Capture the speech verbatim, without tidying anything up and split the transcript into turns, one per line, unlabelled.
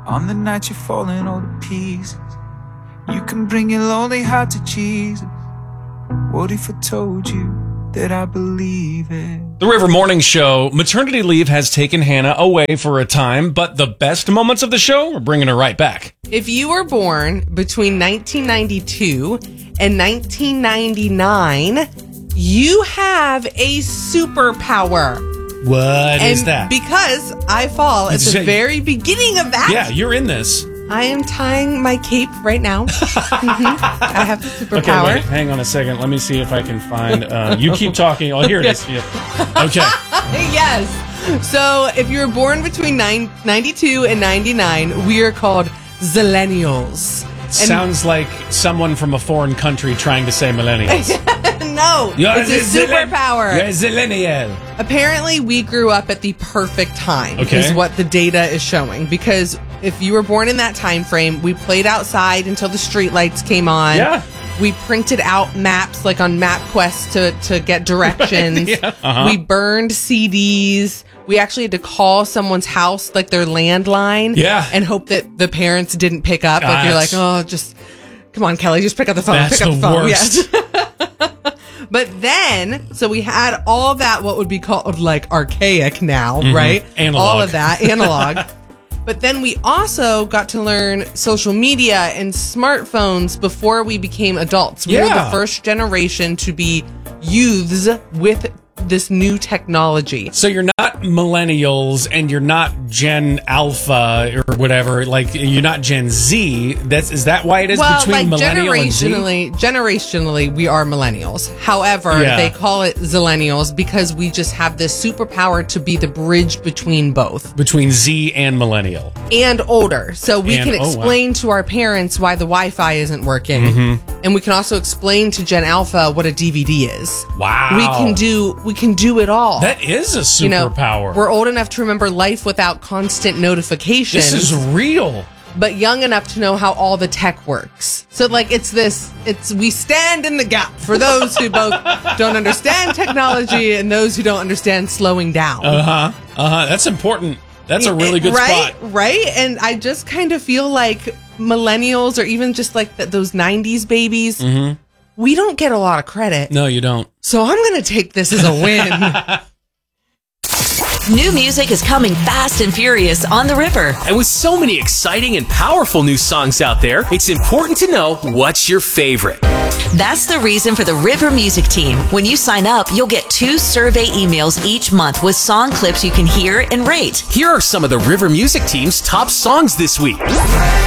On the night you're falling all to pieces, you can bring your lonely heart to Jesus. What if I told you that I believe it?
The River Morning Show. Maternity leave has taken Hannah away for a time, but the best moments of the show, we're bringing her right back.
If you were born between nineteen ninety-two and nineteen ninety-nine, you have a superpower.
What
and
is that?
Because I fall at the very beginning of that.
Yeah, you're in this.
I am tying my cape right now. mm-hmm. I have the superpower.
Okay, wait, hang on a second. Let me see if I can find... Uh, you keep talking. Oh, here it is. Yeah. Okay.
Yes. So if you were born between nine, ninety-two and ninety-nine, we are called Zillennials.
Sounds like someone from a foreign country trying to say millennials.
No,
You're
it's a
z-
superpower.
You're a zillennial.
Apparently, we grew up at the perfect time,
okay.
is what the data is showing. Because if you were born in that time frame, we played outside until the streetlights came on.
Yeah.
We printed out maps, like on MapQuest, to, to get directions.
Right, yeah. uh-huh.
We burned C Ds. We actually had to call someone's house, like their landline,
yeah.
and hope that the parents didn't pick up.
Gosh.
Like, you're like, oh, just, come on, Kelly, just pick up the phone.
That's
pick up
the,
the phone.
worst.
Yes. But then, so we had all that, what would be called like archaic now,
mm-hmm.
right?
Analog.
All of that, analog. But then we also got to learn social media and smartphones before we became adults. We
yeah.
were the first generation to be youths with this new technology.
So you're not millennials and you're not Gen Alpha or whatever. Like, you're not Gen Z. That's is that why it is
well,
between
like
millennial and Z?
Generationally, generationally, we are millennials. However,
yeah.
they call it zillennials because we just have this superpower to be the bridge between both.
Between Z and millennial.
And older. So we
and,
can explain oh, wow. to our parents why the Wi-Fi isn't working. Mm-hmm. And we can also explain to Gen Alpha what a D V D is.
Wow.
We can do we can do it all.
That is a superpower.
You know, we're old enough to remember life without constant notifications.
This is real.
But young enough to know how all the tech works. So, like, it's this, it's, we stand in the gap for those who both don't understand technology and those who don't understand slowing down.
Uh-huh. Uh-huh. That's important. That's a really good
right,
spot.
Right? And I just kind of feel like millennials or even just like the, those nineties babies, mm-hmm. we don't get a lot of credit.
No, you don't.
So I'm going to take this as a win.
New music is coming fast and furious on the river.
And with so many exciting and powerful new songs out there, it's important to know what's your favorite.
That's the reason for the River Music Team. When you sign up, you'll get two survey emails each month with song clips you can hear and rate.
Here are some of the River Music Team's top songs this week.